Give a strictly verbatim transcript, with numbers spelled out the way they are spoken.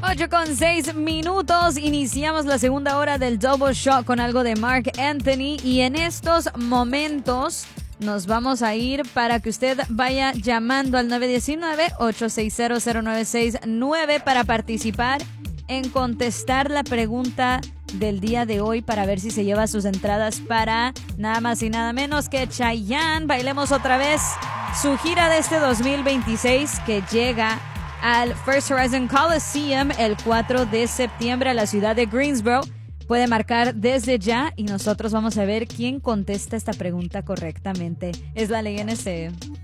ocho con seis minutos, iniciamos la segunda hora del Double Shot con algo de Marc Anthony y en estos momentos nos vamos a ir para que usted vaya llamando al nueve uno nueve, ocho seis cero, cero nueve seis nueve para participar en contestar la pregunta del día de hoy para ver si se lleva sus entradas para nada más y nada menos que Chayanne. Bailemos otra vez su gira de este dos mil veintiséis que llega al First Horizon Coliseum el cuatro de septiembre a la ciudad de Greensboro. Puede marcar desde ya y nosotros vamos a ver quién contesta esta pregunta correctamente. Es la ley N C.